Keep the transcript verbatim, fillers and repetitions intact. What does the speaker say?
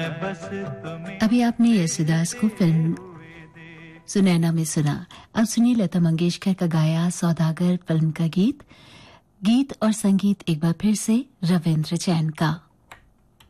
अभी आपने येसुदास को फिल्म सुनैना में सुना। अब सुनिए लता मंगेशकर का गाया सौदागर फिल्म का गीत। गीत और संगीत एक बार फिर से रविंद्र जैन का।